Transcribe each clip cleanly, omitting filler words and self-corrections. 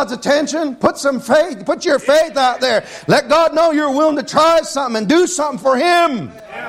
God's attention? Put some faith. Put your faith out there. Let God know you're willing to try something and do something for Him.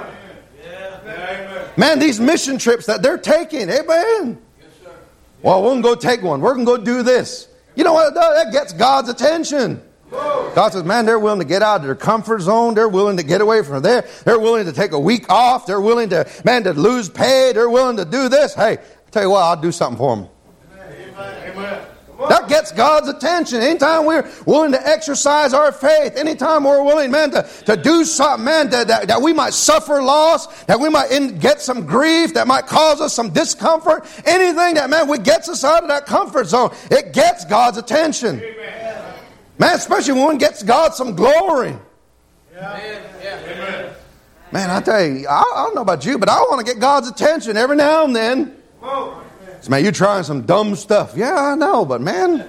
Man, these mission trips that they're taking, amen. Well, we're going to go take one. We're going to go do this. You know what it does? That gets God's attention. God says, man, they're willing to get out of their comfort zone. They're willing to get away from there. They're willing to take a week off. They're willing to, to lose pay. They're willing to do this. Hey, I tell you what, I'll do something for them. Amen. That gets God's attention. Anytime we're willing to exercise our faith, anytime we're willing, to do something, that we might suffer loss, that we might get some grief, that might cause us some discomfort, anything that, we gets us out of that comfort zone, it gets God's attention. Amen. Man, especially when one gets God some glory. Yeah. Man, I tell you, I don't know about you, but I want to get God's attention every now and then. So, man, you're trying some dumb stuff. Yeah, I know, but man,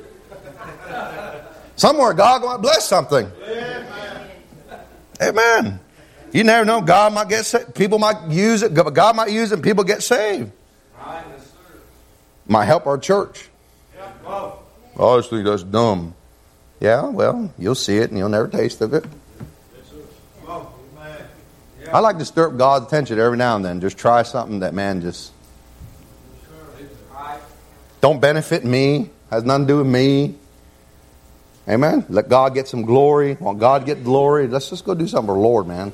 somewhere God might bless something. Amen. You never know. God might get saved. People might use it. God might use it and people get saved. Might help our church. I just think that's dumb. Yeah, well, you'll see it and you'll never taste of it. I like to stir up God's attention every now and then. Just try something that, just don't benefit me. Has nothing to do with me. Amen. Let God get some glory. Want God to get glory. Let's just go do something for the Lord, man.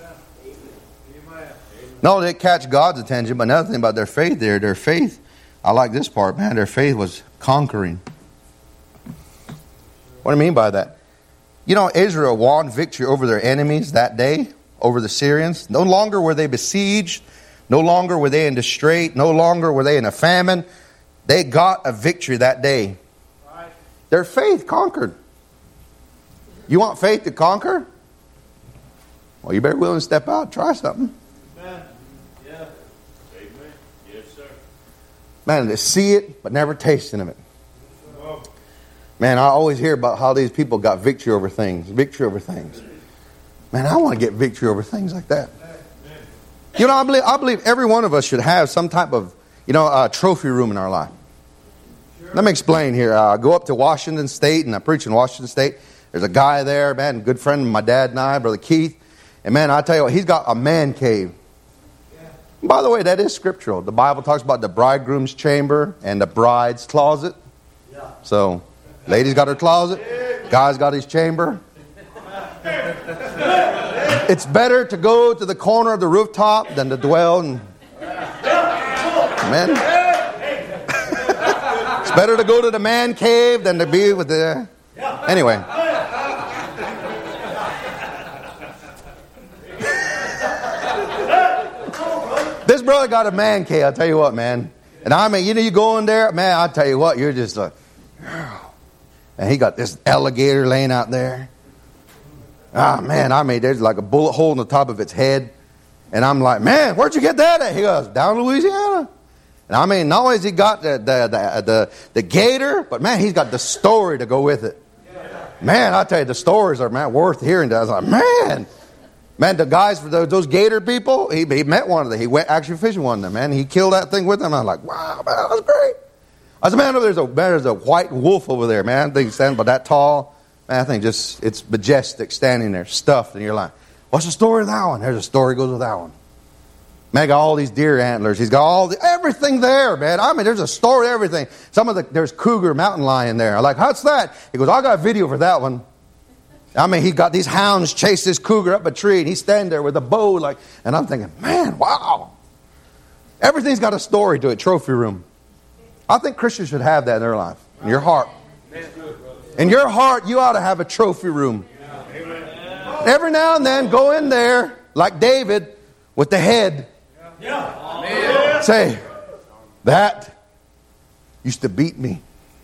No, they catch God's attention, but another thing about their faith there, I like this part, man. Their faith was conquering. What do I mean by that? You know, Israel won victory over their enemies that day, over the Syrians. No longer were they besieged. No longer were they in the strait. No longer were they in a famine. They got a victory that day. Right. Their faith conquered. You want faith to conquer? Well, you better be willing to step out, try something. Amen. Yeah. Amen. Yes, sir. Man, to see it, but never tasting of it. Man, I always hear about how these people got victory over things. Man, I want to get victory over things like that. You know, I believe every one of us should have some type of, trophy room in our life. Let me explain here. I go up to Washington State, and I preach in Washington State. There's a guy there, man, good friend of my dad and I, Brother Keith. And man, I tell you what, he's got a man cave. And by the way, that is scriptural. The Bible talks about the bridegroom's chamber and the bride's closet. So, ladies got her closet. Guy's got his chamber. It's better to go to the corner of the rooftop than to dwell in... Amen. It's better to go to the man cave than to be with the... Anyway. This brother got a man cave, I'll tell you what, man. And I mean, you go in there, man, I'll tell you what, you're just like... And he got this alligator laying out there. There's like a bullet hole in the top of its head. And I'm like, man, where'd you get that at? He goes, down in Louisiana. And I mean, not only has he got the gator, but man, he's got the story to go with it. Man, I tell you, the stories are, worth hearing. I was like, man, the guys, for those gator people, he met one of them. He went actually fishing one of them, man. He killed that thing with them. I was like, wow, man, that was great. I said, man, there's a white wolf over there, man. I think standing about that tall. Man, I think it's majestic standing there, stuffed. And you're like, what's the story of that one? There's a story goes with that one. Man, got all these deer antlers. He's got everything there, man. I mean, there's a story, everything. There's cougar, mountain lion there. I'm like, how's that? He goes, I got a video for that one. I mean, he got these hounds chase this cougar up a tree, and he's standing there with a bow, and I'm thinking, man, wow. Everything's got a story to it, trophy room. I think Christians should have that in their life, in your heart. In your heart, you ought to have a trophy room. Every now and then, go in there, like David, with the head. Say, that used to beat me.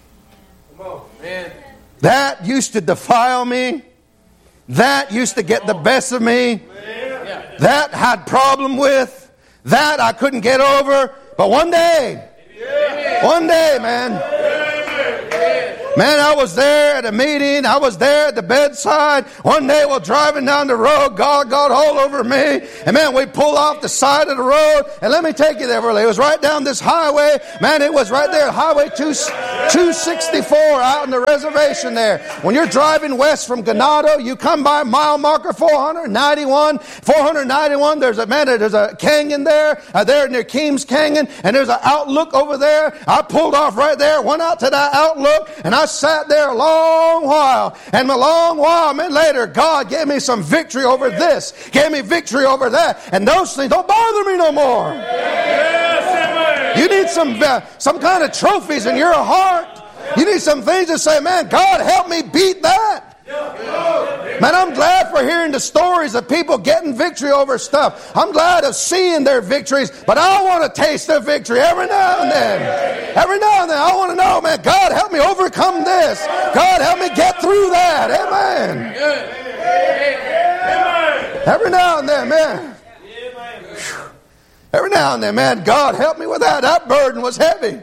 That used to defile me. That used to get the best of me. That had problem with. That I couldn't get over. But one day, man, Man, I was there at a meeting. I was there at the bedside. One day while driving down the road, God got all over me. And man, we pulled off the side of the road. And let me take you there, brother. It was right down this highway. Man, it was right there, Highway 264 out in the reservation there. When you're driving west from Ganado, you come by mile marker 491. 491, there's a canyon there near Keams Canyon. And there's an outlook over there. I pulled off right there, went out to that outlook, and I sat there a long while. And a long while, man, later, God gave me some victory over this. Gave me victory over that. And those things don't bother me no more. You need some kind of trophies in your heart. You need some things to say, man, God, help me beat that. Man, I'm glad for hearing the stories of people getting victory over stuff. I'm glad of seeing their victories, but I want to taste their victory every now and then. Every now and then, I want to know, man, God, help me overcome this. God, help me get through that. Amen. Every now and then, man. Every now and then, man, God, help me with that. That burden was heavy.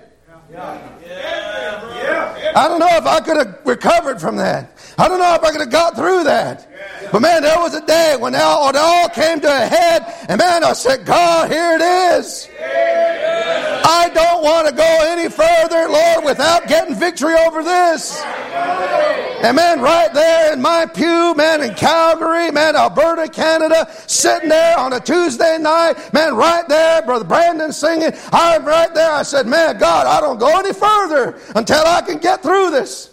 I don't know if I could have recovered from that. I don't know if I could have got through that. But man, there was a day when it all came to a head. And man, I said, God, here it is. I don't want to go any further, Lord, without getting victory over this. And man, right there in my pew, man, in Calgary, man, Alberta, Canada, sitting there on a Tuesday night, man, right there, Brother Brandon singing, I'm right there. I said, man, God, I don't go any further until I can get through this.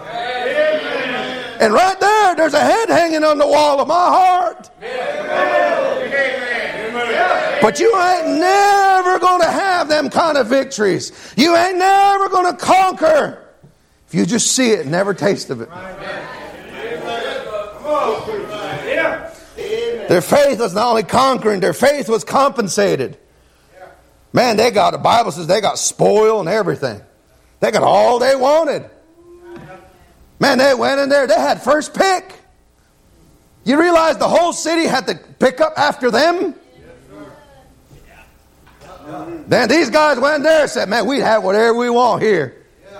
And right there, there's a head hanging on the wall of my heart. But you ain't never going to have them kind of victories. You ain't never going to conquer if you just see it and never taste of it. Their faith was not only conquering, their faith was compensated. Man, the Bible says they got spoil and everything. They got all they wanted. Man, they went in there, they had first pick. You realize the whole city had to pick up after them? Then these guys went in there and said, man, we have whatever we want here.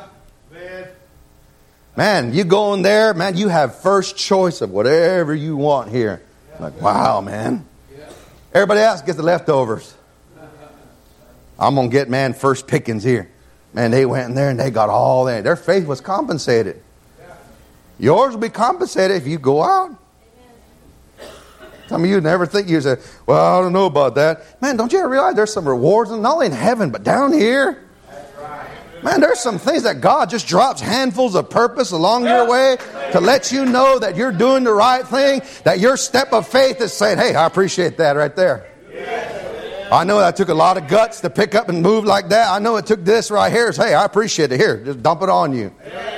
Man, you go in there, man, you have first choice of whatever you want here. Like, wow, man. Everybody else gets the leftovers. I'm going to get, man, first pickings here. Man, they went in there and they got all that. Their faith was compensated. Yours will be compensated if you go out. Some of you never think, you say, well, I don't know about that. Man, don't you ever realize there's some rewards, not only in heaven, but down here? Man, there's some things that God just drops handfuls of purpose along your way to let you know that you're doing the right thing, that your step of faith is saying, hey, I appreciate that right there. I know that took a lot of guts to pick up and move like that. I know it took this right here. Hey, I appreciate it. Here, just dump it on you.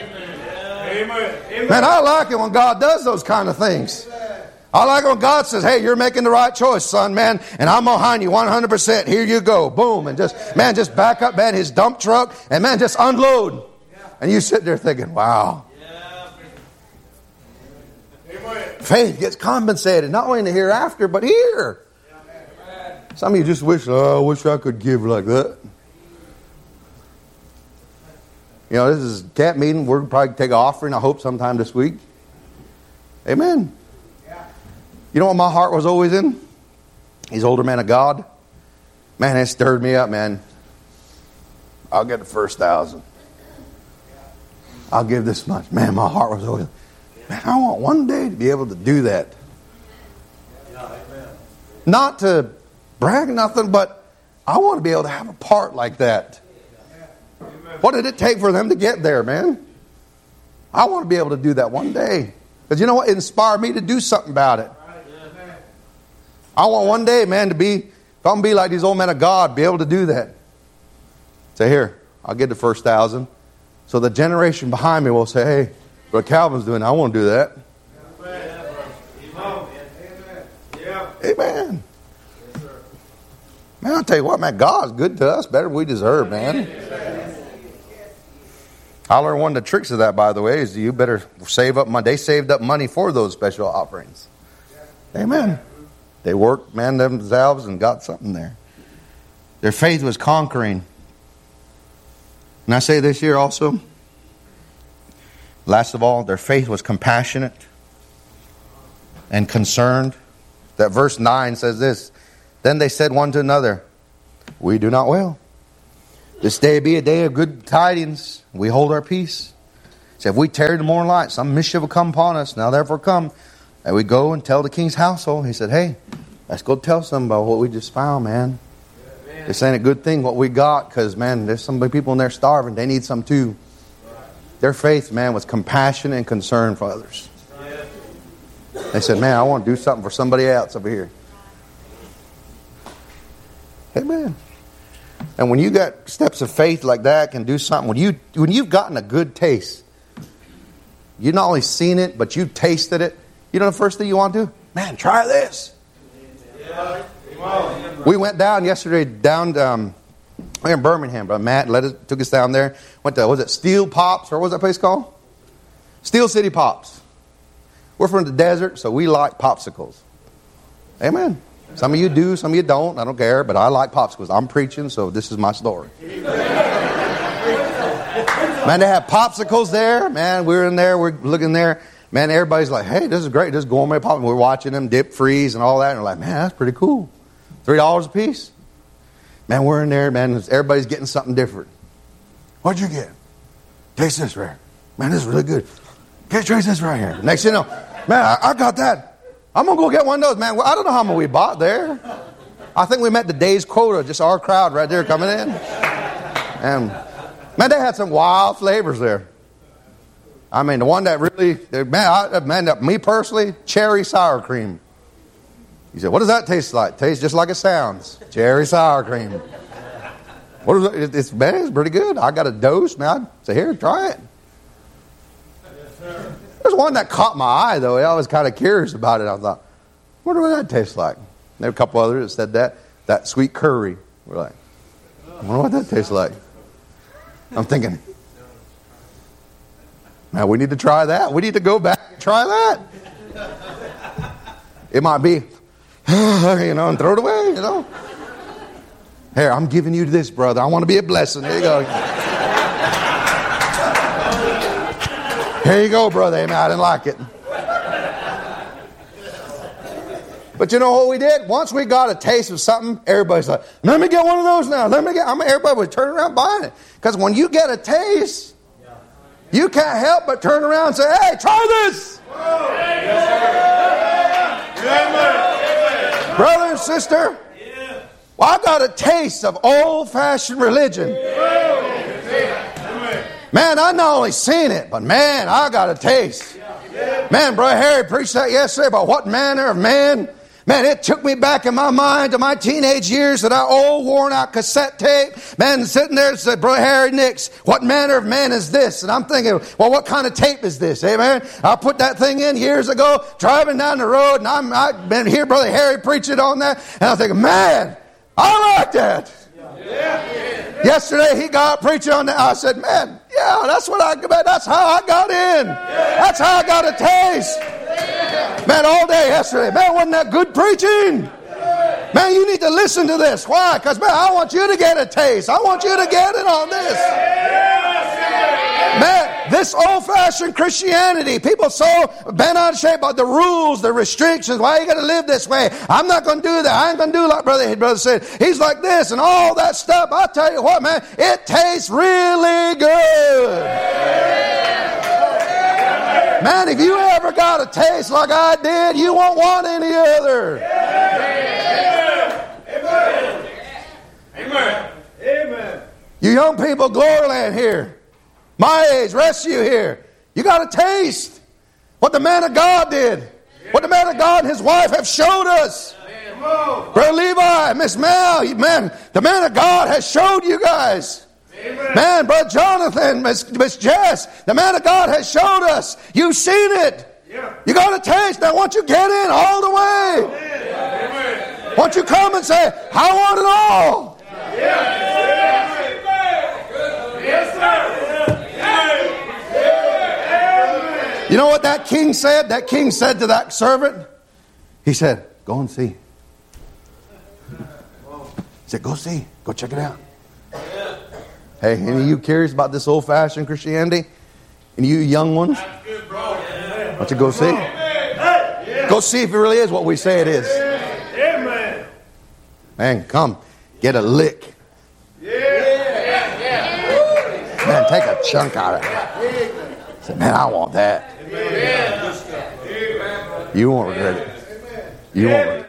Man, I like it when God does those kind of things. I like it when God says, hey, you're making the right choice, son, man, and I'm behind you 100%. Here you go. Boom. And just back up, man, his dump truck, and man, just unload. And you sit there thinking, wow. Faith gets compensated, not only in the hereafter, but here. Some of you just wish, I wish I could give like that. You know, this is camp meeting. We're going to probably take an offering, I hope, sometime this week. Amen. You know what my heart was always in? These older men of God. Man, it stirred me up, man. I'll get the first 1,000. I'll give this much. Man, my heart was always, man, I want one day to be able to do that. Not to brag nothing, but I want to be able to have a part like that. What did it take for them to get there, man? I want to be able to do that one day. Because you know what? It inspired me to do something about it. I want one day, man, to be, if I'm going to be like these old men of God, be able to do that. Say, here, I'll get the first 1,000. So the generation behind me will say, hey, what Calvin's doing, I want to do that. Amen. Man, I'll tell you what, man, God's good to us. Better than we deserve, man. I learned one of the tricks of that, by the way, is you better save up money. They saved up money for those special offerings. Amen. They worked, man, themselves and got something there. Their faith was conquering. And I say this here also. Last of all, their faith was compassionate and concerned. That verse 9 says this. Then they said one to another, we do not well. This day be a day of good tidings. We hold our peace. So if we tarry the morning light, some mischief will come upon us. Now therefore come. And we go and tell the king's household. He said, hey, let's go tell some about what we just found, man. This ain't a good thing what we got, because, man, there's some people in there starving. They need some too. Their faith, man, was compassion and concern for others. They said, man, I want to do something for somebody else over here. Amen. And when you got steps of faith like that, can do something. When you've gotten a good taste, you've not only seen it, but you tasted it. You know the first thing you want to do? Man, try this. We went down yesterday, we're in Birmingham, but Matt took us down there. Went to, was it Steel Pops, or what was that place called? Steel City Pops. We're from the desert, so we like popsicles. Amen. Some of you do, some of you don't. I don't care, but I like popsicles. I'm preaching, so this is my story. Man, they have popsicles there. Man, we're in there, we're looking there. Man, everybody's like, hey, this is great. This is gourmet popsicles. We're watching them dip, freeze, and all that. And we're like, man, that's pretty cool. $3 a piece. Man, we're in there, man. Everybody's getting something different. What'd you get? Taste this right here. Man, this is really good. Taste this right here. Next thing you know, man, I got that. I'm going to go get one of those, man. Well, I don't know how many we bought there. I think we met the day's quota, just our crowd right there coming in. And, man, they had some wild flavors there. I mean, the one that really, me personally, cherry sour cream. He said, what does that taste like? Tastes just like it sounds. Cherry sour cream. What is it? It's pretty good. I got a dose, man. I said, here, try it. There's one that caught my eye, though. I was kind of curious about it. I thought, wonder what that tastes like. There were a couple others that said that sweet curry. We're like, I wonder what that tastes like. I'm thinking, man, we need to try that. We need to go back and try that. It might be, and throw it away, Here, I'm giving you this, brother. I want to be a blessing. There you go. Here you go, brother. Amen. I didn't like it. But you know what we did? Once we got a taste of something, everybody's like, let me get one of those now. Everybody would turn around buying it. Because when you get a taste, you can't help but turn around and say, hey, try this. Brother and sister, well, I got a taste of old-fashioned religion. Man, I not only seen it, but man, I got a taste. Man, Brother Harry preached that yesterday about what manner of man. Man, it took me back in my mind to my teenage years to that old worn-out cassette tape. Man, sitting there and said, Brother Harry Nix, what manner of man is this? And I'm thinking, well, what kind of tape is this? Amen. I put that thing in years ago, driving down the road, and I've been here, Brother Harry preaching on that. And I'm thinking, man, I like that. Yesterday he got preaching on that. I said, man, that's how I got in. That's how I got a taste. Man, all day yesterday. Man, wasn't that good preaching? Man, you need to listen to this. Why? Because, man, I want you to get a taste. I want you to get it on this. Man, this old-fashioned Christianity, people so bent out of shape about the rules, the restrictions. Why are you going to live this way? I'm not going to do that. I ain't going to do like brother said. He's like this and all that stuff. I'll tell you what, man, it tastes really good. Man, if you ever got a taste like I did, you won't want any other. Amen. Amen. You young people, Gloryland here. My age, rest of you here. You got a taste what the man of God did. What the man of God and his wife have showed us. Brother Levi, Miss Mel, man, the man of God has showed you guys. Amen. Man, Brother Jonathan, Miss Jess, the man of God has showed us. You've seen it. Yeah. You got a taste. Now, once you get in all the way, yeah. Once you come and say, I want it all. Yeah. Yes, sir. You know what that king said? That king said to that servant, he said, go and see. He said, go see. Go check it out. Hey, any of you curious about this old-fashioned Christianity? And you young ones, why don't you go see? Go see if it really is what we say it is. Man, come get a lick. Man, take a chunk out of it. Say, man, I want that. You won't regret it. You won't regret it.